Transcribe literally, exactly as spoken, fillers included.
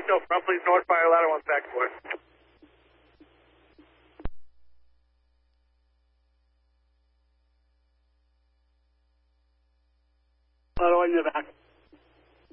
Echo, front please, North Fire Ladder, one back for it. Ladder one, you're back.